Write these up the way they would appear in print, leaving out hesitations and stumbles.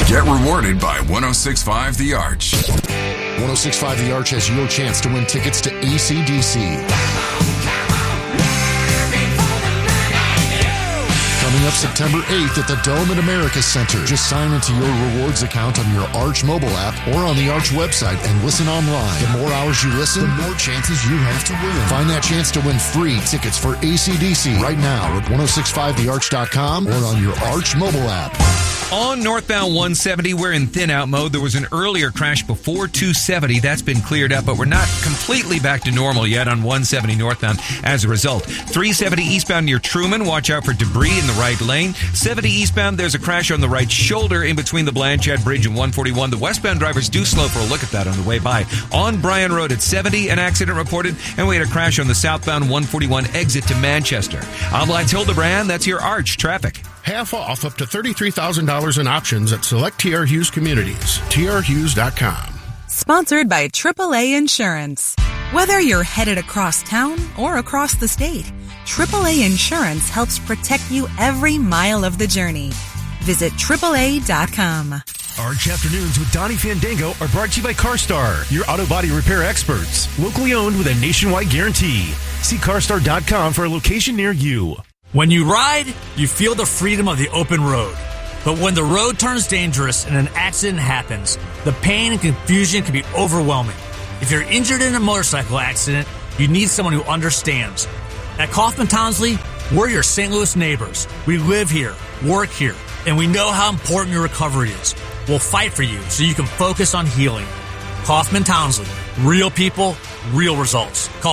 Get rewarded by 106.5 The Arch. 106.5 The Arch has your chance to win tickets to AC/DC. Coming up September 8th at the Dome at America Center. Just sign into your rewards account on your Arch mobile app or on the Arch website and listen online. The more hours you listen, the more chances you have to win. Find that chance to win free tickets for AC/DC right now at 1065thearch.com or on your Arch mobile app. On northbound 170, we're in thin-out mode. There was an earlier crash before 270. That's been cleared up, but we're not completely back to normal yet on 170 northbound as a result. 370 eastbound near Truman. Watch out for debris in the right lane. 70 eastbound, there's a crash on the right shoulder in between the Blanchard Bridge and 141. The westbound drivers do slow for a look at that on the way by. On Bryan Road at 70, an accident reported, and we had a crash on the southbound 141 exit to Manchester. I'm Lance Hildebrand. That's your Arch traffic. Half off up to $33,000 in options at select TR Hughes communities. trhughes.com. Sponsored by AAA Insurance. Whether you're headed across town or across the state, AAA Insurance helps protect you every mile of the journey. Visit AAA.com. Arch Afternoons with Donnie Fandango are brought to you by CarStar, your auto body repair experts. Locally owned with a nationwide guarantee. See CarStar.com for a location near you. When you ride, you feel the freedom of the open road. But when the road turns dangerous and an accident happens, the pain and confusion can be overwhelming. If you're injured in a motorcycle accident, you need someone who understands. At Kaufman Townsley, we're your St. Louis neighbors. We live here, work here, and we know how important your recovery is. We'll fight for you so you can focus on healing. Kaufman Townsley. Real people, real results. Call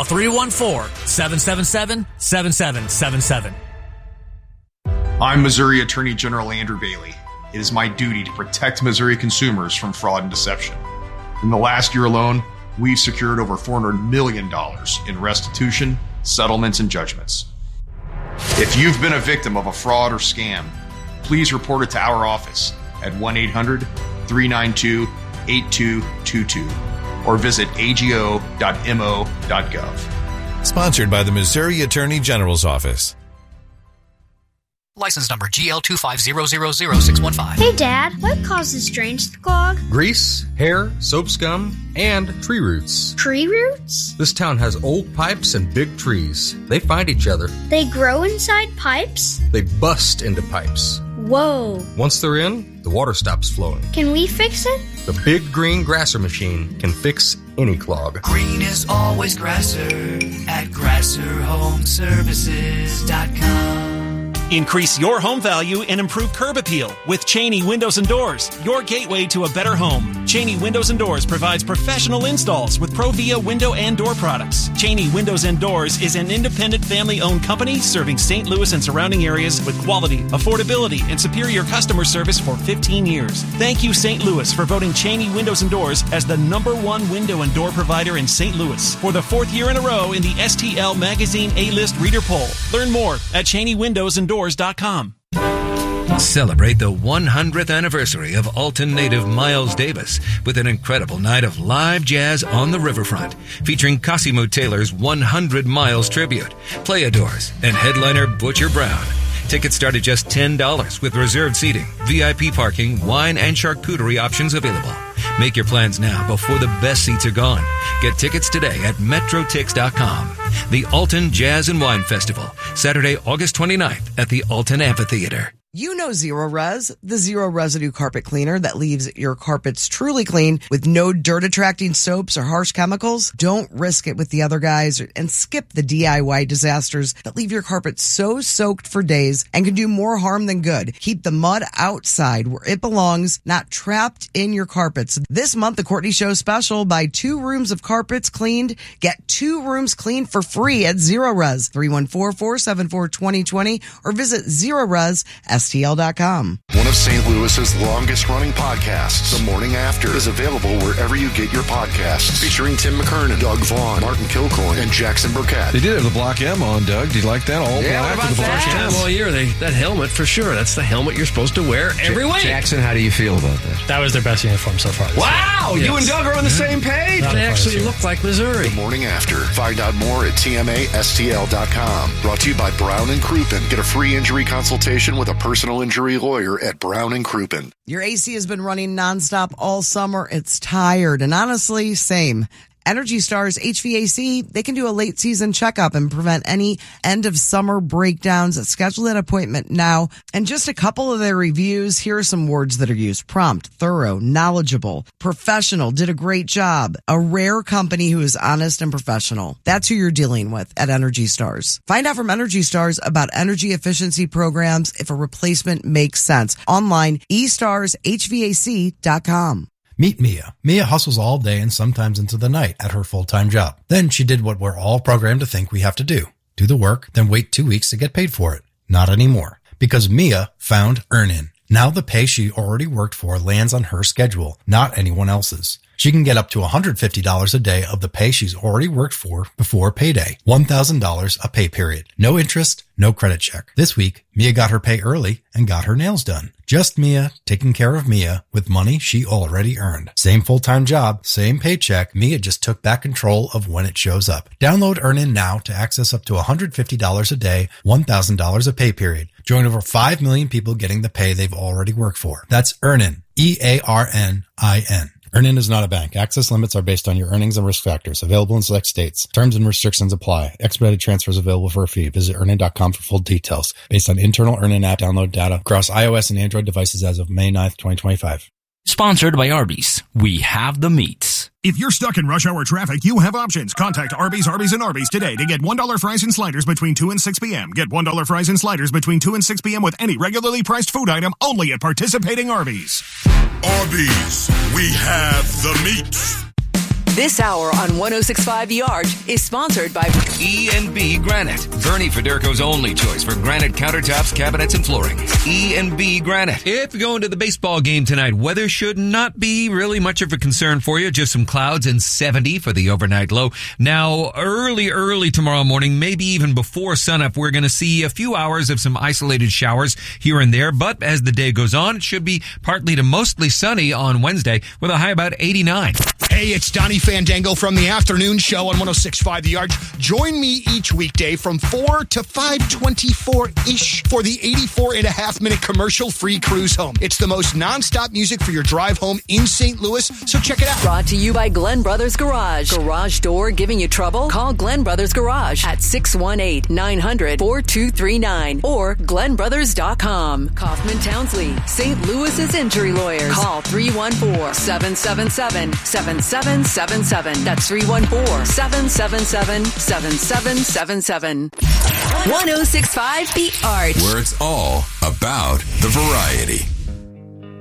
314-777-7777. I'm Missouri Attorney General Andrew Bailey. It is my duty to protect Missouri consumers from fraud and deception. In the last year alone, we've secured over $400 million in restitution, settlements, and judgments. If you've been a victim of a fraud or scam, please report it to our office at 1-800-392-8222 or visit ago.mo.gov. Sponsored by the Missouri Attorney General's Office. License number GL250000615. Hey, Dad, what causes drains to clog? Grease, hair, soap scum, and tree roots. Tree roots? This town has old pipes and big trees. They find each other. They grow inside pipes? They bust into pipes. Whoa. Once they're in, the water stops flowing. Can we fix it? The Big Green Grasser machine can fix any clog. Green is always Grasser at GrasserHomeservices.com. Increase your home value and improve curb appeal with Cheney Windows and Doors, your gateway to a better home. Cheney Windows and Doors provides professional installs with Provia window and door products. Cheney Windows and Doors is an independent family-owned company serving St. Louis and surrounding areas with quality, affordability, and superior customer service for 15 years. Thank you, St. Louis, for voting Cheney Windows and Doors as the #1 window and door provider in St. Louis for the 4th year in a row in the STL Magazine A-List Reader Poll. Learn more at CheneyWindowsandDoors.com. Celebrate the 100th anniversary of Alton native Miles Davis with an incredible night of live jazz on the riverfront, featuring Cosimo Taylor's 100 Miles tribute, Playadors, and headliner Butcher Brown. Tickets start at just $10 with reserved seating, VIP parking, wine, and charcuterie options available. Make your plans now before the best seats are gone. Get tickets today at MetroTix.com. The Alton Jazz and Wine Festival, Saturday, August 29th at the Alton Amphitheater. You know Zero Res, the zero residue carpet cleaner that leaves your carpets truly clean with no dirt-attracting soaps or harsh chemicals. Don't risk it with the other guys and skip the DIY disasters that leave your carpet so soaked for days and can do more harm than good. Keep the mud outside where it belongs, not trapped in your carpets. This month, the Courtney Show special, buy 2 rooms of carpets cleaned, get 2 rooms cleaned for free at Zero Res, 314-474-2020, or visit ZeroResSTL.com. One of St. Louis's longest-running podcasts, The Morning After, is available wherever you get your podcasts. Featuring Tim McKernan, Doug Vaughn, Martin Kilcoyne, and Jackson Burkett. They did have the Block M on, Doug. Do you like that? All black with the Block M all year. That helmet, for sure. That's the helmet you're supposed to wear every week. Jackson, how do you feel about that? That was their best uniform so far. Wow! Yes. You and Doug are on the same page. They actually look like Missouri. The Morning After. Find out more at TMASTL.com. Brought to you by Brown and Crouppen. Get a free injury consultation with a personal injury lawyer at Brown and Crouppen. Your AC has been running nonstop all summer. It's tired, and honestly, same. Energy Stars HVAC, they can do a late season checkup and prevent any end of summer breakdowns. Schedule an appointment now. And just a couple of their reviews. Here are some words that are used: prompt, thorough, knowledgeable, professional, did a great job. A rare company who is honest and professional. That's who you're dealing with at Energy Stars. Find out from Energy Stars about energy efficiency programs if a replacement makes sense. Online, estarshvac.com. Meet Mia. Mia hustles all day and sometimes into the night at her full-time job. Then she did what we're all programmed to think we have to do. Do the work, then wait 2 weeks to get paid for it. Not anymore. Because Mia found Earnin. Now the pay she already worked for lands on her schedule, not anyone else's. She can get up to $150 a day of the pay she's already worked for before payday. $1,000 a pay period. No interest, no credit check. This week, Mia got her pay early and got her nails done. Just Mia taking care of Mia with money she already earned. Same full-time job, same paycheck. Mia just took back control of when it shows up. Download Earnin now to access up to $150 a day, $1,000 a pay period. Join over 5 million people getting the pay they've already worked for. That's Earnin. EARNIN. Earnin is not a bank. Access limits are based on your earnings and risk factors. Available in select states. Terms and restrictions apply. Expedited transfers available for a fee. Visit Earnin.com for full details. Based on internal Earnin app download data across iOS and Android devices as of May 9th, 2025. Sponsored by Arby's. We have the meats. If you're stuck in rush hour traffic, you have options. Contact Arby's, and Arby's today to get $1 fries and sliders between 2 and 6 p.m. Get $1 fries and sliders between 2 and 6 p.m. with any regularly priced food item only at participating Arby's. Arby's, we have the meats. This hour on 106.5 The Arch is sponsored by E&B Granite, Bernie Federko's only choice for granite countertops, cabinets, and flooring. E&B Granite. If you're going to the baseball game tonight, weather should not be really much of a concern for you. Just some clouds and 70 for the overnight low. Now, early tomorrow morning, maybe even before sunup, we're going to see a few hours of some isolated showers here and there. But as the day goes on, it should be partly to mostly sunny on Wednesday with a high about 89. Hey, it's Donnie Fandango from the afternoon show on 106.5 The Arch. Join me each weekday from 4 to 5:24-ish for the 84.5-minute commercial-free cruise home. It's the most nonstop music for your drive home in St. Louis, so check it out. Brought to you by Glenn Brothers Garage. Garage door giving you trouble? Call Glenn Brothers Garage at 618-900-4239 or GlennBrothers.com. Kaufman Townsley, St. Louis's injury lawyers. Call 314-777-7777. That's 314-777-7777. 106.5 The Arch. Where it's all about the variety.